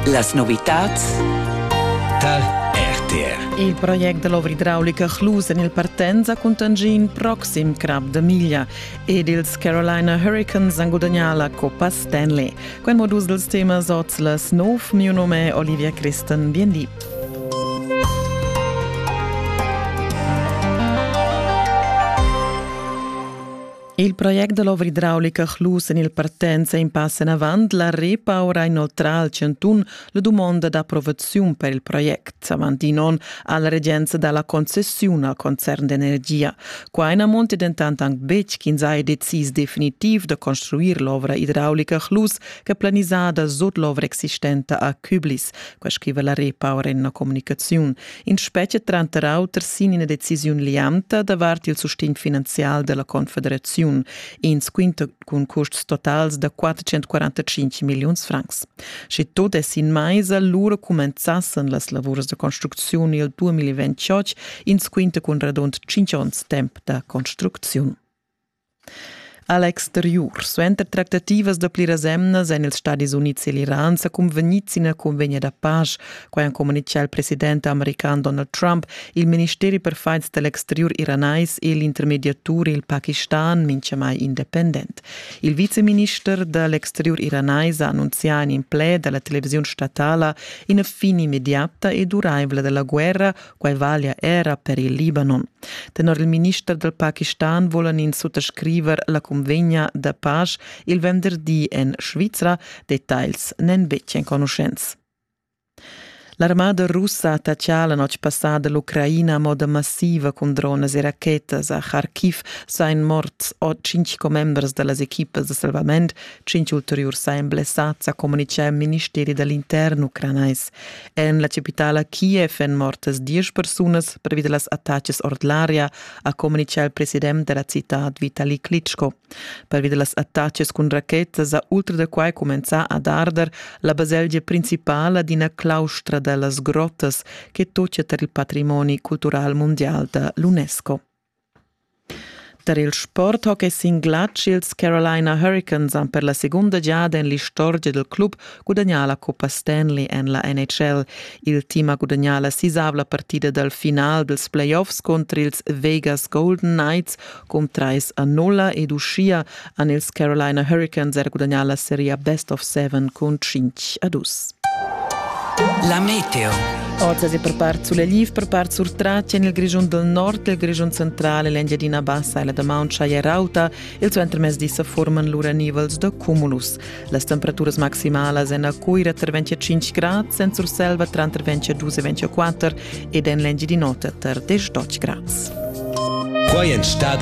Las novitats da RTR. Il project dell'opera idraulica Clus in il partenza contangin proxim crab de miglia ed ils Carolina Hurricanes han guadagnat la Coppa Stanley. Quen modus dels temas oz las 9, mio nome è Olivia Christen, biendi. Il progetto dell'opera idraulica Clus in il partenza in passo in avanti la repaura inoltre al centun la domanda d'approvazione per il progetto, avanti non alla reggenza dalla concessione al concern d'energia. Qua in ammonte dentant anche bec che ha deciso definitiv di costruire l'opera idraulica Clus che planizzata sotto l'opera esistente a Küblis, qua scrive la repaura in una comunicazione. In specie tra l'altro sin in una decisione lianta davanti il sostegno finanziario della Confederazione in squinta con costi totali di 445 milioni francs. Se tot è in maisa, loro comenzassero le lavori di costruzione nel 2028 in squinta con radon 5 anni tempo di costruzione. All'exterior, suenter tractativas de pliras emnas en ils Stati Units e l'Iran sa convenits in convegna da pace, qua han comunicat il presidente american Donald Trump, il Ministeri per Faids dell'Exterior iranais e l'intermediatur il Pakistan, mince mai independent. Il viceminister dell'Exterior iranais ha annunziato in ple della televisione statale in fine immediata e durevole della guerra, qua valia era per il Libanon. Tenor il minister del Pakistan volen in sottoscriver la convegna da pace il venerdì in Svizzera, details nen bec in conoscenza. L'armada russa ha attaccato la notte passata l'Ucraina a modo massiva con drones e racchetas a Kharkiv. Sain morts 5 membri delle equipe di salvamento, 5 ulteriori sain blessati, a comunicare il Ministero dell'Interno ucranais. In la capitale Kiev en mortes 10 persone per via delle attacchi ordinarie, a comunicare il presidente della città Vitali Klitschko. Per via delle attacchi con racchetas, oltre da quai comincia ad ardere la baselgia principale di una claustra delle grottas che tocca per il patrimonio culturale mondiale dell'UNESCO. Per il sport hockey singlac, ils Carolina Hurricanes han per la seconda giada in l'istoria del club guadagnato la Coppa Stanley en la NHL. Il team ha guadagnato la sisavla partita del finale dels playoffs contro ils Vegas Golden Knights con 3-0 ed uscia an ils Carolina Hurricanes er guadagnato la serie Best of 7 con 5-2. La meteo. Oggi si prepara sulle live, prepara sur traccia nel grigion del nord, il grigion centrale, l'Engiadina bassa e la da Mount Shire il centro mesdi si formano lura nivels de cumulus. Le temperature maximali sono a Cuira tra 25 gradi, in Surselva tra 22 e 24 ed in l'Engiadina tra 18 gradi. Quai en sta